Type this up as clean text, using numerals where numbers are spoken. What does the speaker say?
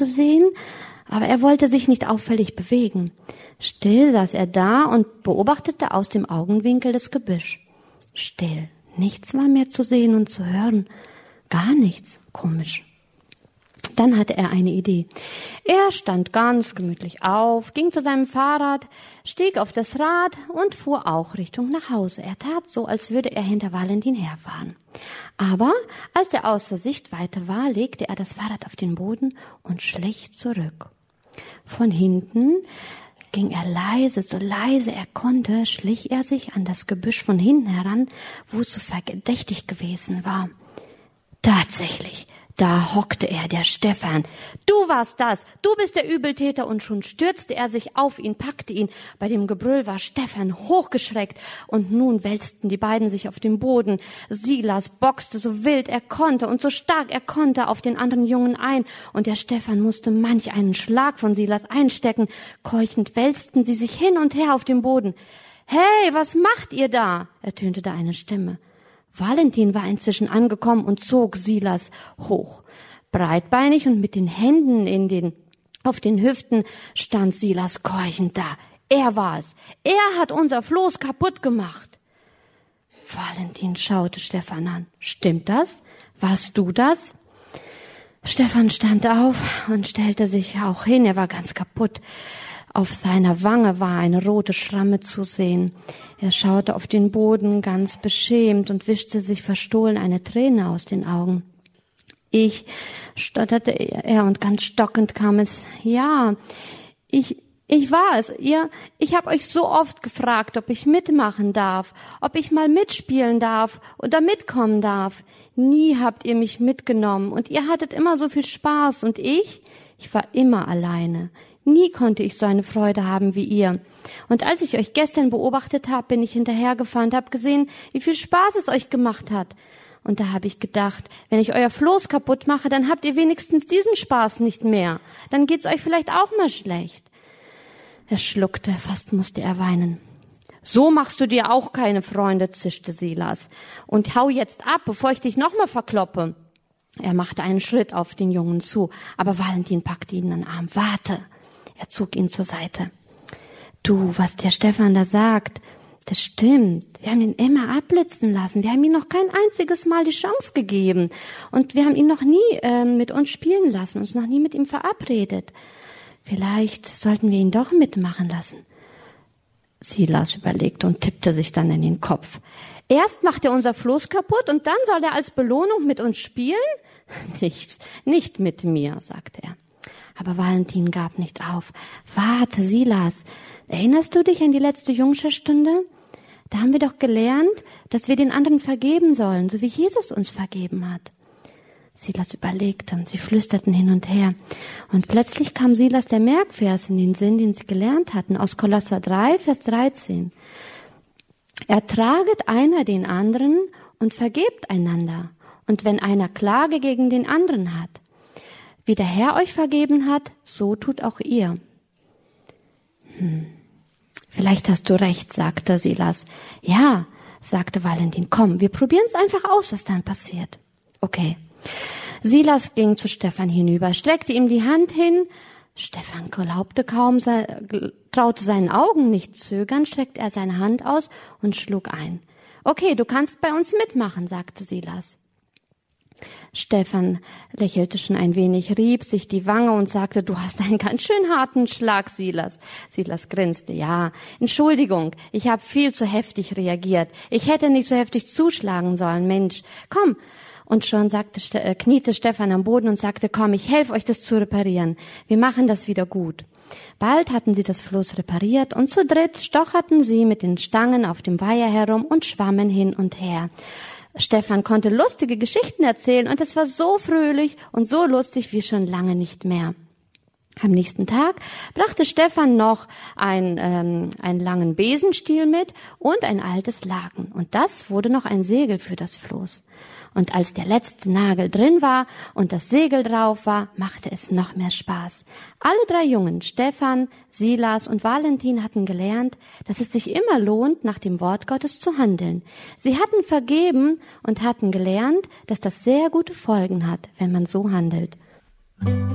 zu sehen, aber er wollte sich nicht auffällig bewegen. Still saß er da und beobachtete aus dem Augenwinkel das Gebüsch. Still, nichts war mehr zu sehen und zu hören. Gar nichts, komisch. Dann hatte er eine Idee. Er stand ganz gemütlich auf, ging zu seinem Fahrrad, stieg auf das Rad und fuhr auch Richtung nach Hause. Er tat so, als würde er hinter Valentin herfahren. Aber als er außer Sichtweite war, legte er das Fahrrad auf den Boden und schlich zurück. Von hinten ging er leise, so leise er konnte, schlich er sich an das Gebüsch von hinten heran, wo es so verdächtig gewesen war. Tatsächlich, da hockte er, der Stefan. Du warst das, du bist der Übeltäter, und schon stürzte er sich auf ihn, packte ihn. Bei dem Gebrüll war Stefan hochgeschreckt und nun wälzten die beiden sich auf dem Boden. Silas boxte so wild er konnte und so stark er konnte auf den anderen Jungen ein, und der Stefan musste manch einen Schlag von Silas einstecken. Keuchend wälzten sie sich hin und her auf dem Boden. »Hey, was macht ihr da?« ertönte da eine Stimme. Valentin war inzwischen angekommen und zog Silas hoch. Breitbeinig und mit den Händen auf den Hüften stand Silas keuchend da. Er war es. Er hat unser Floß kaputt gemacht. Valentin schaute Stefan an. Stimmt das? Warst du das? Stefan stand auf und stellte sich auch hin. Er war ganz kaputt. Auf seiner Wange war eine rote Schramme zu sehen. Er schaute auf den Boden ganz beschämt und wischte sich verstohlen eine Träne aus den Augen. Ich, stotterte er, und ganz stockend kam es. Ja, ich war es. Ich habe euch so oft gefragt, ob ich mitmachen darf, ob ich mal mitspielen darf oder mitkommen darf. Nie habt ihr mich mitgenommen und ihr hattet immer so viel Spaß, und ich war immer alleine. Nie konnte ich so eine Freude haben wie ihr. Und als ich euch gestern beobachtet habe, bin ich hinterhergefahren und habe gesehen, wie viel Spaß es euch gemacht hat. Und da habe ich gedacht, wenn ich euer Floß kaputt mache, dann habt ihr wenigstens diesen Spaß nicht mehr. Dann geht's euch vielleicht auch mal schlecht. Er schluckte, fast musste er weinen. So machst du dir auch keine Freunde, zischte Silas. Und hau jetzt ab, bevor ich dich nochmal verkloppe. Er machte einen Schritt auf den Jungen zu, aber Valentin packte ihn an den Arm. Warte! Er zog ihn zur Seite. Du, was der Stefan da sagt, das stimmt. Wir haben ihn immer abblitzen lassen. Wir haben ihm noch kein einziges Mal die Chance gegeben. Und wir haben ihn noch nie mit uns spielen lassen, uns noch nie mit ihm verabredet. Vielleicht sollten wir ihn doch mitmachen lassen. Silas überlegte und tippte sich dann in den Kopf. Erst macht er unser Floß kaputt und dann soll er als Belohnung mit uns spielen? Nicht mit mir, sagte er. Aber Valentin gab nicht auf. Warte, Silas, erinnerst du dich an die letzte Jungscherstunde? Da haben wir doch gelernt, dass wir den anderen vergeben sollen, so wie Jesus uns vergeben hat. Silas überlegte und sie flüsterten hin und her. Und plötzlich kam Silas der Merkvers in den Sinn, den sie gelernt hatten, aus Kolosser 3, Vers 13. Ertraget einer den anderen und vergebt einander. Und wenn einer Klage gegen den anderen hat, wie der Herr euch vergeben hat, so tut auch ihr. Vielleicht hast du recht, sagte Silas. Ja, sagte Valentin, komm, wir probieren es einfach aus, was dann passiert. Okay. Silas ging zu Stefan hinüber, streckte ihm die Hand hin. Stefan glaubte kaum, traute seinen Augen nicht. Zögernd streckte er seine Hand aus und schlug ein. Okay, du kannst bei uns mitmachen, sagte Silas. Stefan lächelte schon ein wenig, rieb sich die Wange und sagte, du hast einen ganz schön harten Schlag, Silas. Silas grinste, ja, Entschuldigung, ich habe viel zu heftig reagiert. Ich hätte nicht so heftig zuschlagen sollen, Mensch. Komm. Und schon kniete Stefan am Boden und sagte, komm, ich helfe euch, das zu reparieren. Wir machen das wieder gut. Bald hatten sie das Floß repariert und zu dritt stocherten sie mit den Stangen auf dem Weiher herum und schwammen hin und her. Stefan konnte lustige Geschichten erzählen und es war so fröhlich und so lustig wie schon lange nicht mehr. Am nächsten Tag brachte Stefan noch einen langen Besenstiel mit und ein altes Laken. Und das wurde noch ein Segel für das Floß. Und als der letzte Nagel drin war und das Segel drauf war, machte es noch mehr Spaß. Alle drei Jungen, Stefan, Silas und Valentin, hatten gelernt, dass es sich immer lohnt, nach dem Wort Gottes zu handeln. Sie hatten vergeben und hatten gelernt, dass das sehr gute Folgen hat, wenn man so handelt.